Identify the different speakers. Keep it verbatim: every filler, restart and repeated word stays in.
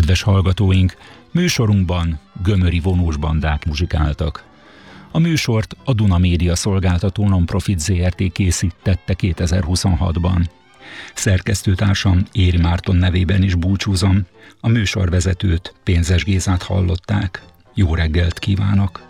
Speaker 1: Kedves hallgatóink, műsorunkban gömöri vonós bandák muzsikáltak. A műsort a Duna Média Szolgáltató Non-Profit zé er té készítette kétezer-huszonhatban. Szerkesztőtársam Éri Márton nevében is búcsúzom, a műsorvezetőt, Pénzes Gézát hallották. Jó reggelt kívánok!